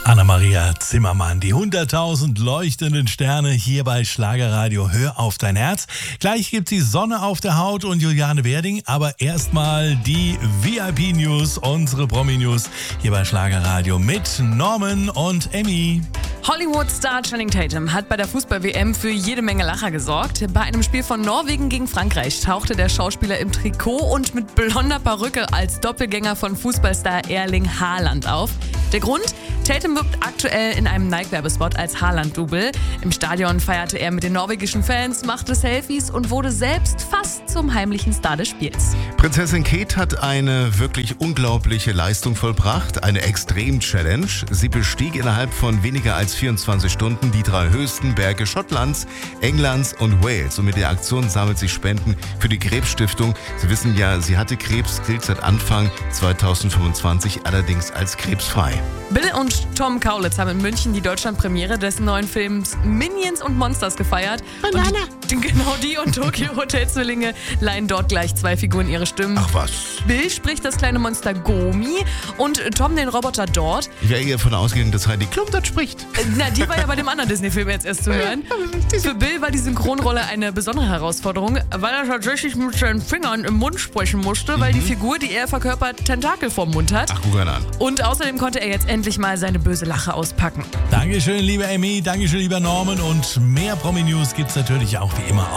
Anna-Maria Zimmermann, die 100.000 leuchtenden Sterne hier bei Schlagerradio. Hör auf dein Herz. Gleich gibt's die Sonne auf der Haut und Juliane Werding, aber erstmal die VIP-News, unsere Promi-News hier bei Schlagerradio mit Norman und Emmy. Hollywood-Star Channing Tatum hat bei der Fußball-WM für jede Menge Lacher gesorgt. Bei einem Spiel von Norwegen gegen Frankreich tauchte der Schauspieler im Trikot und mit blonder Perücke als Doppelgänger von Fußballstar Erling Haaland auf. Der Grund? Tatum wirbt aktuell in einem Nike-Werbespot als Haaland-Double. Im Stadion feierte er mit den norwegischen Fans, machte Selfies und wurde selbst fast zum heimlichen Star des Spiels. Prinzessin Kate hat eine wirklich unglaubliche Leistung vollbracht, eine Extrem-Challenge. Sie bestieg innerhalb von weniger als 24 Stunden die 3 höchsten Berge Schottlands, Englands und Wales. Und mit der Aktion sammelt sie Spenden für die Krebsstiftung. Sie wissen ja, sie hatte Krebs, gilt seit Anfang 2025 allerdings als krebsfrei. Bill und Tom Kaulitz haben in München die Deutschlandpremiere des neuen Films Minions und Monsters gefeiert. Banana. Genau die und Tokyo Hotel Zwillinge leihen dort gleich 2 Figuren ihre Stimmen. Ach was. Bill spricht das kleine Monster Gomi und Tom den Roboter dort. Ich wäre eher davon ausgegangen, dass Heidi Klum dort spricht. Na, die war ja bei dem anderen Disney-Film jetzt erst zu hören. Für Bill war die Synchronrolle eine besondere Herausforderung, weil er tatsächlich mit seinen Fingern im Mund sprechen musste, weil die Figur, die er verkörpert, Tentakel vorm Mund hat. Ach, guck an. Und außerdem konnte er jetzt endlich mal seine böse Lache auspacken. Dankeschön, liebe Emmy, Dankeschön, lieber Norman, und mehr Promi-News gibt's natürlich auch wie immer